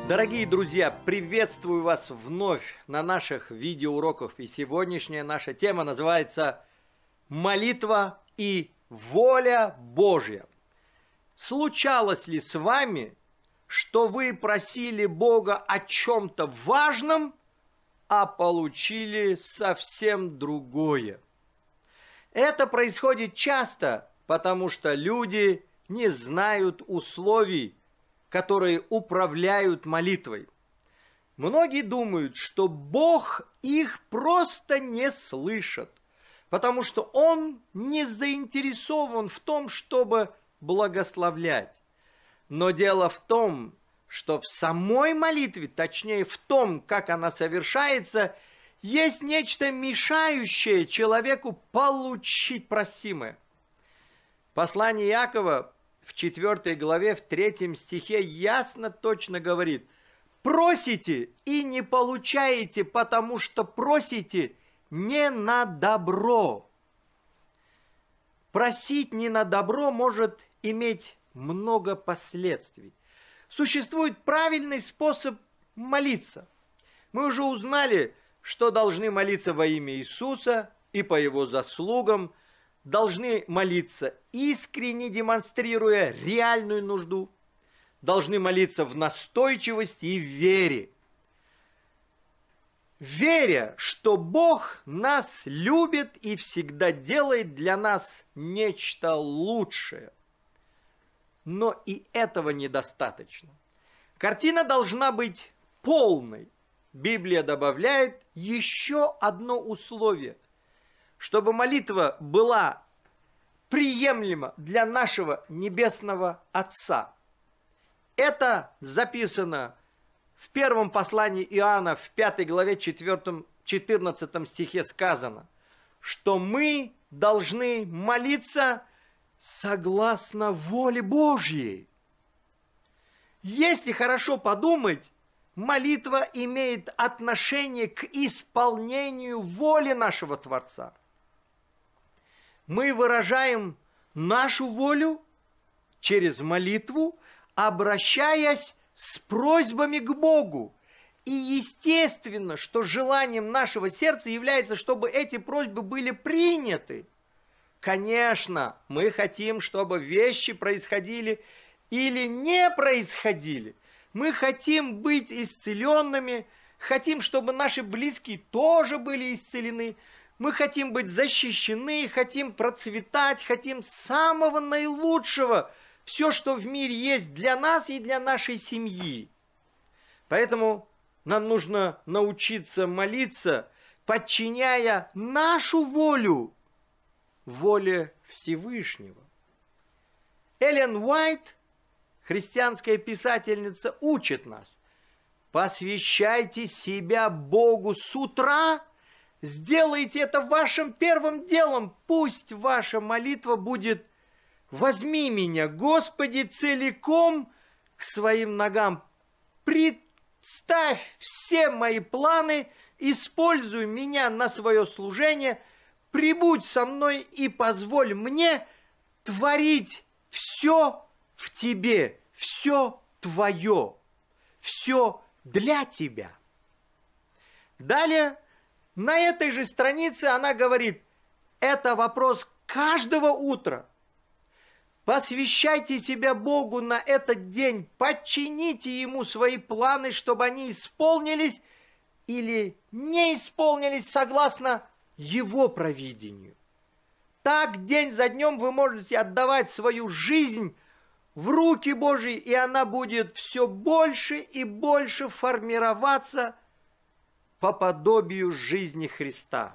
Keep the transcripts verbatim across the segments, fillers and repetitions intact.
Дорогие друзья, приветствую вас вновь на наших видеоуроках. И сегодняшняя наша тема называется «Молитва и воля Божья». Случалось ли с вами, что вы просили Бога о чем-то важном, а получили совсем другое? Это происходит часто, потому что люди не знают условий, которые управляют молитвой. Многие думают, что Бог их просто не слышит, потому что Он не заинтересован в том, чтобы благословлять. Но дело в том, что в самой молитве, точнее в том, как она совершается, есть нечто мешающее человеку получить просимое. Послание Иакова в четвёртой главе, в третьем стихе ясно, точно говорит: «Просите и не получаете, потому что просите не на добро». Просить не на добро может иметь много последствий. Существует правильный способ молиться. Мы уже узнали, что должны молиться во имя Иисуса и по Его заслугам, должны молиться искренне, демонстрируя реальную нужду, должны молиться в настойчивости и в вере, веря, что Бог нас любит и всегда делает для нас нечто лучшее. Но и этого недостаточно. Картина должна быть полной. Библия добавляет еще одно условие: чтобы молитва была приемлема для нашего Небесного Отца. Это записано в первом послании Иоанна, в пятой главе, четырнадцатом стихе сказано, что мы должны молиться согласно воле Божьей. Если хорошо подумать, молитва имеет отношение к исполнению воли нашего Творца. Мы выражаем нашу волю через молитву, обращаясь с просьбами к Богу. И естественно, что желанием нашего сердца является, чтобы эти просьбы были приняты. Конечно, мы хотим, чтобы вещи происходили или не происходили. Мы хотим быть исцеленными, хотим, чтобы наши близкие тоже были исцелены. Мы хотим быть защищены, хотим процветать, хотим самого наилучшего. Все, что в мире есть для нас и для нашей семьи. Поэтому нам нужно научиться молиться, подчиняя нашу волю воле Всевышнего. Эллен Уайт, христианская писательница, учит нас: посвящайте себя Богу с утра, сделайте это вашим первым делом, пусть ваша молитва будет: возьми меня, Господи, целиком к своим ногам, представь все мои планы, используй меня на свое служение, прибудь со мной и позволь мне творить все в тебе, все твое, все для тебя. Далее, на этой же странице она говорит: это вопрос каждого утра. Посвящайте себя Богу на этот день, подчините Ему свои планы, чтобы они исполнились или не исполнились согласно Его провидению. Так день за днем вы можете отдавать свою жизнь в руки Божьи, и она будет все больше и больше формироваться по подобию жизни Христа.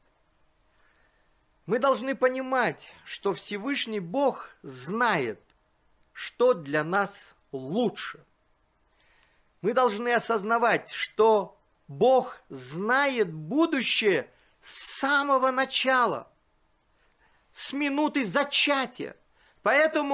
Мы должны понимать, что Всевышний Бог знает, что для нас лучше. Мы должны осознавать, что Бог знает будущее с самого начала, с минуты зачатия. Поэтому